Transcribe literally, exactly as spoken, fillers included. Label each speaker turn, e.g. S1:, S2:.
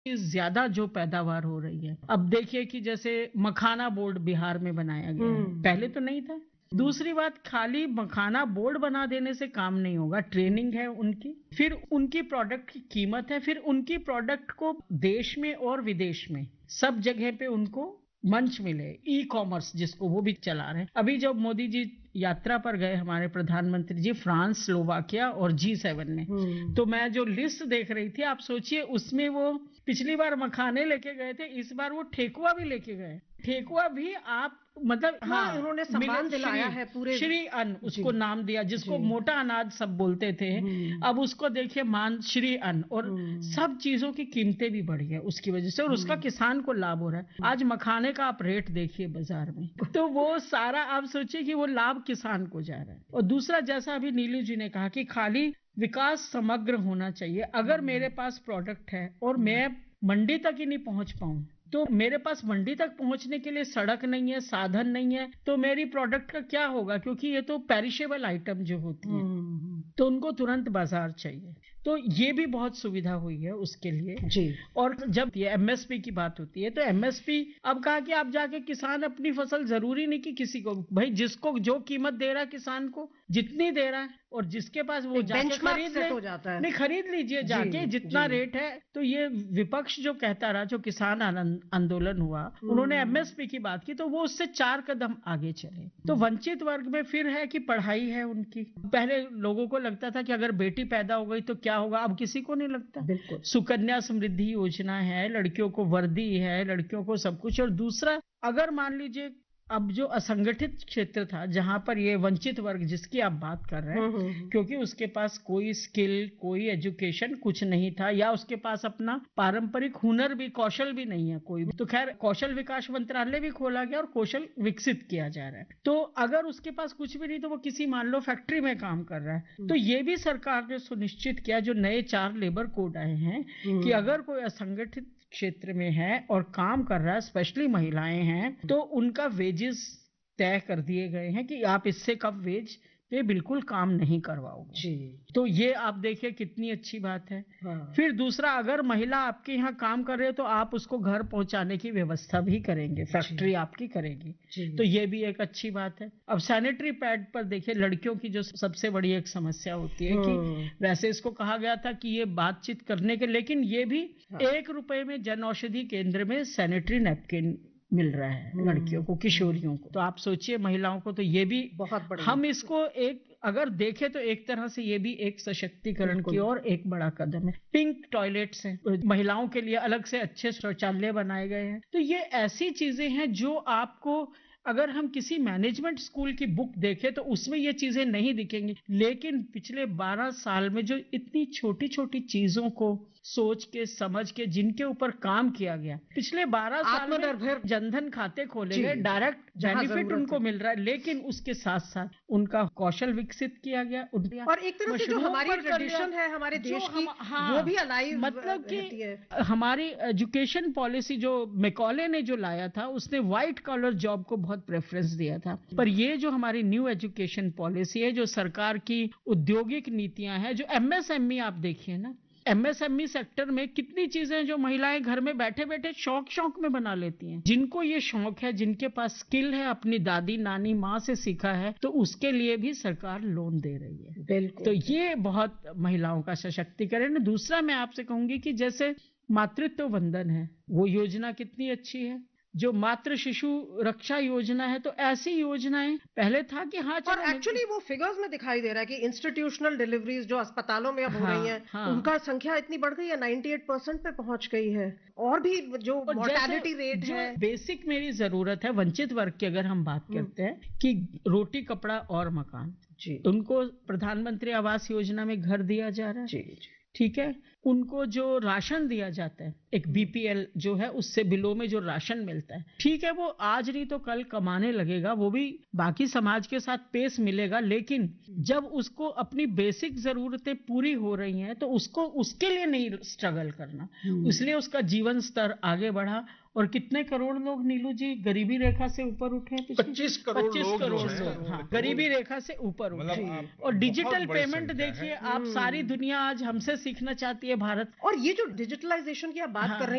S1: ज्यादा जो पैदावार हो रही है। अब देखिए कि जैसे मखाना बोर्ड बिहार में बनाया गया है, पहले तो नहीं था। दूसरी बात, खाली मखाना बोर्ड बना देने से काम नहीं होगा, ट्रेनिंग है उनकी, फिर उनकी प्रोडक्ट की कीमत है, फिर उनकी प्रोडक्ट को देश में और विदेश में सब जगह पे उनको मंच मिले, ई कॉमर्स जिसको वो भी चला रहे हैं। अभी जब मोदी जी यात्रा पर गए हमारे प्रधानमंत्री जी फ्रांस, स्लोवाकिया और जी सेवन में, तो मैं जो लिस्ट देख रही थी, आप सोचिए उसमें वो पिछली बार मखाने लेके गए थे, इस बार वो ठेकुआ भी लेके गए। ठेकुआ भी आप मतलब हाँ,
S2: उन्होंने सम्मान दिलाया है पूरे,
S1: श्री अन्न उसको नाम दिया, जिसको मोटा अनाज सब बोलते थे, अब उसको देखिए मान श्री अन्न, और सब चीजों की कीमतें भी बढ़ी है उसकी वजह से, और उसका किसान को लाभ हो रहा है। आज मखाने का आप रेट देखिए बाजार में, तो वो सारा आप सोचिए कि वो लाभ किसान को जा रहा है। और दूसरा, जैसा अभी नीलू जी ने कहा कि खाली विकास समग्र होना चाहिए। अगर मेरे पास प्रोडक्ट है और मैं मंडी तक ही नहीं पहुंच पाऊं, तो मेरे पास मंडी तक पहुंचने के लिए सड़क नहीं है, साधन नहीं है, तो मेरी प्रोडक्ट का क्या होगा? क्योंकि ये तो पेरिशेबल आइटम जो होती है, तो उनको तुरंत बाजार चाहिए। तो ये भी बहुत सुविधा हुई है उसके लिए जी। और जब ये एमएसपी की बात होती है, तो एमएसपी अब कहा कि आप जाके किसान अपनी फसल, जरूरी नहीं कि किसी को, भाई जिसको जो कीमत दे रहा है किसान को, जितनी दे रहा है, और जिसके पास वो जाके खरीद ले,
S2: हो जाता है।
S1: नहीं खरीद लीजिए जाके जितना रेट है। तो ये विपक्ष जो कहता रहा, जो किसान आंदोलन हुआ, उन्होंने एमएसपी की बात की, तो वो उससे चार कदम आगे चले। तो वंचित वर्ग में फिर है कि पढ़ाई है उनकी। पहले लोगों को लगता था कि अगर बेटी पैदा हो गई तो क्या होगा, अब किसी को नहीं लगता। सुकन्या समृद्धि योजना है, लड़कियों को वर्दी है, लड़कियों को सब कुछ। और दूसरा, अगर मान लीजिए अब जो असंगठित क्षेत्र था, जहां पर ये वंचित वर्ग जिसकी आप बात कर रहे हैं, क्योंकि उसके पास कोई स्किल, कोई एजुकेशन कुछ नहीं था, या उसके पास अपना पारंपरिक हुनर भी, कौशल भी नहीं है कोई भी, तो खैर कौशल विकास मंत्रालय भी खोला गया और कौशल विकसित किया जा रहा है। तो अगर उसके पास कुछ भी नहीं, तो वो किसी मान लो फैक्ट्री में काम कर रहा है, तो ये भी सरकार ने सुनिश्चित किया, जो नए चार लेबर कोड आए हैं, कि अगर कोई असंगठित क्षेत्र में है और काम कर रहा है, स्पेशली महिलाएं हैं, तो उनका वेजेस तय कर दिए गए हैं कि आप इससे कम वेज पे बिल्कुल काम नहीं करवाओगे जी। तो ये आप देखिए कितनी अच्छी बात है। हाँ। फिर दूसरा, अगर महिला आपके यहाँ काम कर रहे हो, तो आप उसको घर पहुंचाने की व्यवस्था भी करेंगे, फैक्ट्री आपकी करेगी जी। तो ये भी एक अच्छी बात है। अब सैनिटरी पैड पर देखिए, लड़कियों की जो सबसे बड़ी एक समस्या होती है, कि वैसे इसको कहा गया था कि ये बातचीत करने के, लेकिन ये भी एक रुपए में जन औषधि केंद्र में सैनिटरी नैपकिन मिल रहा है लड़कियों को, किशोरियों को। तो आप सोचिए महिलाओं को, तो ये भी बहुत बड़ा, हम इसको एक अगर देखें तो एक तरह से ये भी एक सशक्तिकरण की ओर एक बड़ा कदम है। पिंक टॉयलेट्स हैं, महिलाओं के लिए अलग से अच्छे शौचालय बनाए गए हैं। तो ये ऐसी चीजें हैं जो आपको, अगर हम किसी मैनेजमेंट स्कूल की बुक देखें तो उसमें ये चीजें नहीं दिखेंगी, लेकिन पिछले बारह साल में जो इतनी छोटी छोटी चीजों को सोच के, समझ के, जिनके ऊपर काम किया गया, पिछले बारह साल में जनधन खाते खोले गए, डायरेक्ट बेनिफिट उनको मिल रहा है, लेकिन उसके साथ साथ उनका कौशल विकसित किया गया,
S2: और एक तरह से जो हमारी ट्रेडिशन है हमारे देश की, हाँ, वो भी अलाइव,
S1: मतलब कि हमारी एजुकेशन पॉलिसी जो मैकॉले ने जो लाया था, उसने व्हाइट कॉलर जॉब को बहुत प्रेफरेंस दिया था। पर ये जो हमारी न्यू एजुकेशन पॉलिसी है, जो सरकार की औद्योगिक नीतियां हैं, जो एमएसएमई आप देखिए ना, एमएसएमई सेक्टर में कितनी चीजें जो महिलाएं घर में बैठे बैठे शौक शौक में बना लेती हैं। जिनको ये शौक है, जिनके पास स्किल है, अपनी दादी नानी माँ से सीखा है, तो उसके लिए भी सरकार लोन दे रही है। बिल्कुल। तो ये बहुत महिलाओं का सशक्तिकरण है। दूसरा, मैं आपसे कहूंगी कि जैसे मातृत्व वंदन है, वो योजना कितनी अच्छी है। जो मातृ शिशु रक्षा योजना है, तो ऐसी योजनाएं पहले था कि हाँ,
S2: और एक्चुअली वो फिगर्स में दिखाई दे रहा है कि इंस्टीट्यूशनल डिलीवरीज जो अस्पतालों में अब हाँ, हो रही हैं, हाँ, उनका संख्या इतनी बढ़ गई है, अट्ठानवे परसेंट पे पहुंच गई है। और भी जो मोर्टेलिटी रेट है,
S1: बेसिक मेरी जरूरत है वंचित वर्ग की, अगर हम बात करते हैं कि रोटी, कपड़ा और मकान जी, उनको प्रधानमंत्री आवास योजना में घर दिया जा रहा है जी, जी। ठीक है। उनको जो राशन दिया जाता है, एक बीपीएल जो है, उससे बिलो में जो राशन मिलता है, ठीक है, वो आज नहीं तो कल कमाने लगेगा, वो भी बाकी समाज के साथ पेश मिलेगा, लेकिन जब उसको अपनी बेसिक जरूरतें पूरी हो रही हैं, तो उसको उसके लिए नहीं स्ट्रगल करना, इसलिए उसका जीवन स्तर आगे बढ़ा। और कितने करोड़ लोग, नीलू जी, गरीबी रेखा से ऊपर उठे?
S3: पच्चीस करोड़ लोग,
S1: लोग हाँ, गरीबी रेखा से ऊपर उठे। और डिजिटल पेमेंट देखिए आप, सारी दुनिया आज हमसे सीखना चाहती है भारत।
S2: और ये जो डिजिटलाइजेशन की आप बात कर रहे हैं,